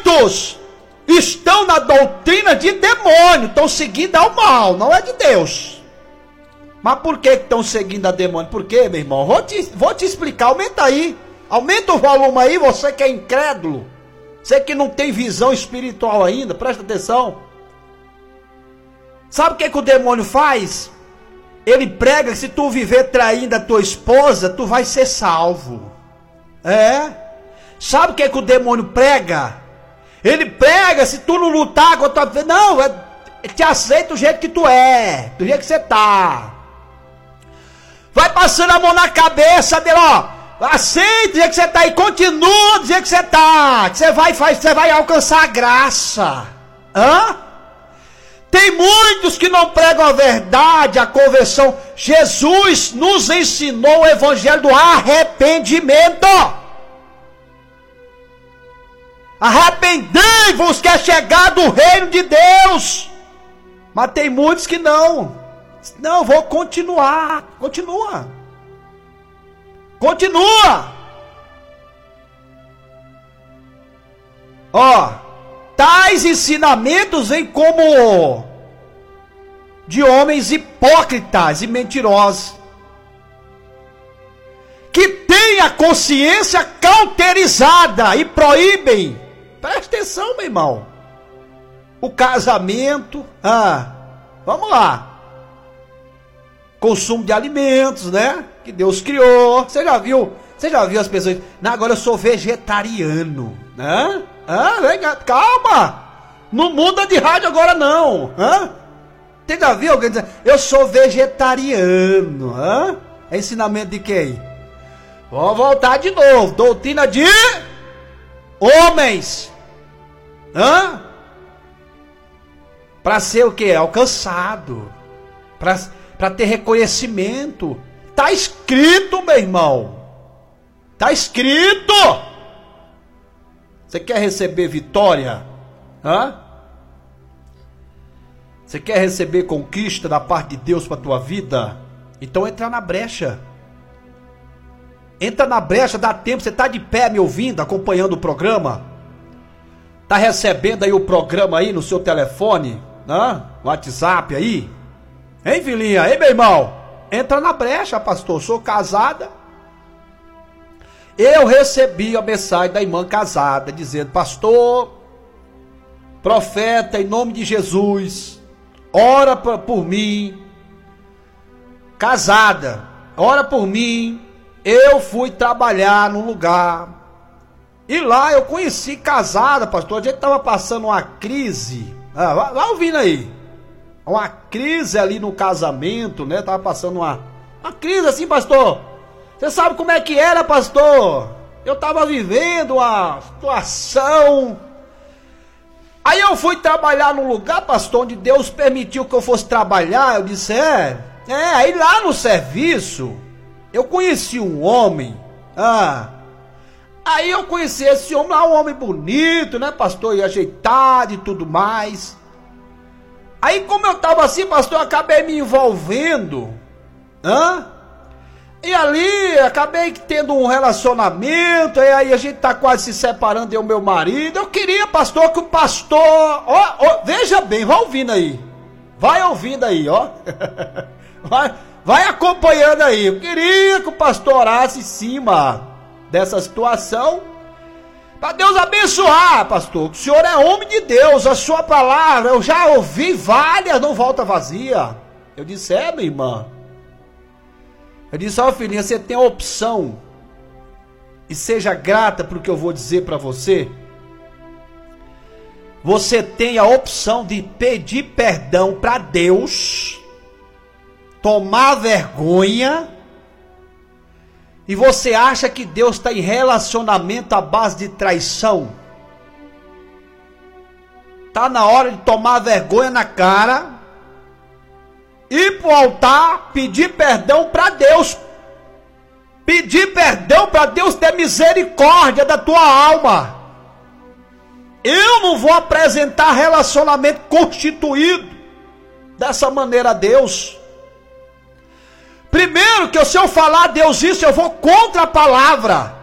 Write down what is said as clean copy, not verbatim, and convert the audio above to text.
muitos estão na doutrina de demônio, estão seguindo ao mal, não é de Deus. Mas por que estão seguindo a demônio? Por quê, meu irmão? Vou te explicar, aumenta aí. Aumenta o volume aí, você que é incrédulo. Você que não tem visão espiritual ainda, presta atenção. Sabe o que o demônio faz? Ele prega que se tu viver traindo a tua esposa, tu vai ser salvo. Sabe o que o demônio prega? Ele prega, se tu não lutar contra a... Não, te aceita do jeito que tu é, do jeito que você tá. Vai passando a mão na cabeça dele, ó. Aceita do jeito que você tá e continua do jeito que você tá. Que você vai alcançar a graça. Tem muitos que não pregam a verdade, a conversão. Jesus nos ensinou o evangelho do arrependimento. Arrependei-vos que é chegado o reino de Deus. Mas tem muitos que não. Não, vou continuar. Continua. Tais ensinamentos vêm como de homens hipócritas e mentirosos, que têm a consciência cauterizada e proíbem, presta atenção, meu irmão, o casamento, vamos lá, consumo de alimentos, né, que Deus criou. Você já viu as pessoas, não, agora eu sou vegetariano, né? Vem, calma, não muda de rádio agora não. Você já viu alguém dizer, eu sou vegetariano? É ensinamento de quem? Vou voltar de novo, doutrina de homens. Para ser o que? Alcançado, para ter reconhecimento. Está escrito, meu irmão, está escrito. Você quer receber vitória? Você quer receber conquista da parte de Deus para a tua vida? Então entra na brecha. Entra na brecha, dá tempo. Você está de pé me ouvindo, acompanhando o programa? Está recebendo aí o programa aí no seu telefone? No WhatsApp aí? Hein, filhinha? Hein, meu irmão? Entra na brecha, pastor. Sou casada. Eu recebi a mensagem da irmã casada, dizendo, pastor, profeta, em nome de Jesus, ora por mim, casada, ora por mim. Eu fui trabalhar num lugar, e lá eu conheci casada, pastor, a gente estava passando uma crise, vai ouvindo aí, uma crise ali no casamento, né, estava passando uma crise assim, pastor. Você sabe como é que era, pastor? Eu estava vivendo uma situação. Aí eu fui trabalhar num lugar, pastor, onde Deus permitiu que eu fosse trabalhar. Eu disse, aí lá no serviço, eu conheci um homem. Aí eu conheci esse homem lá, um homem bonito, né, pastor? E ajeitado e tudo mais. Aí como eu estava assim, pastor, eu acabei me envolvendo. E ali, acabei tendo um relacionamento, e aí a gente tá quase se separando, eu e meu marido. Eu queria, pastor, que o pastor... veja bem, vai ouvindo aí. Vai acompanhando aí. Eu queria que o pastor orasse em cima dessa situação, para Deus abençoar, pastor. O senhor é homem de Deus, a sua palavra, eu já ouvi várias, não volta vazia. Eu disse, minha irmã. Eu disse, filhinha, você tem a opção, e seja grata por que eu vou dizer para você. Você tem a opção de pedir perdão para Deus, tomar vergonha, e você acha que Deus está em relacionamento à base de traição? Está na hora de tomar vergonha na cara, ir para o altar, pedir perdão para Deus. Pedir perdão para Deus ter misericórdia da tua alma. Eu não vou apresentar relacionamento constituído dessa maneira a Deus. Primeiro que se eu falar a Deus isso, eu vou contra a palavra.